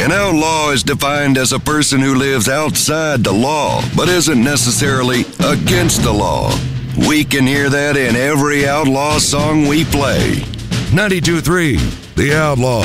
An outlaw is defined as a person who lives outside the law, but isn't necessarily against the law. We can hear that in every outlaw song we play. 92.3, The Outlaw.